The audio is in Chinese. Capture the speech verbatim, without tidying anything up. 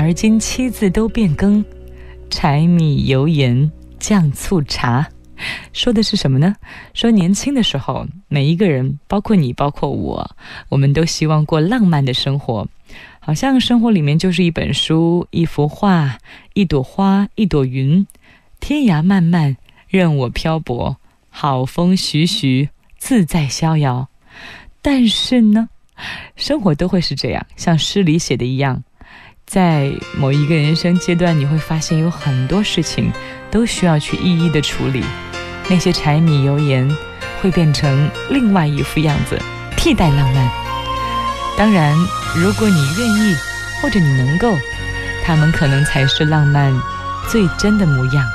而今七字都变更，柴米油盐酱醋茶。说的是什么呢？说年轻的时候，每一个人，包括你，包括我，我们都希望过浪漫的生活，好像生活里面就是一本书，一幅画，一朵花，一朵云，天涯漫漫任我漂泊，好风徐徐自在逍遥。但是呢，生活都会是这样，像诗里写的一样，在某一个人生阶段，你会发现有很多事情都需要去一一的处理，那些柴米油盐会变成另外一副样子，替代浪漫。当然，如果你愿意，或者你能够，他们可能才是浪漫最真的模样。